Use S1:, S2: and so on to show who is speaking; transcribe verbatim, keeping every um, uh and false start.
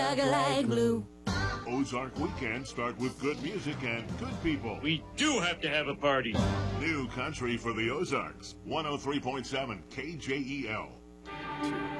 S1: like blue.
S2: Ozark weekends start with good music and good people.
S3: We do have to have a party.
S2: New country for the Ozarks. one oh three point seven K J E L.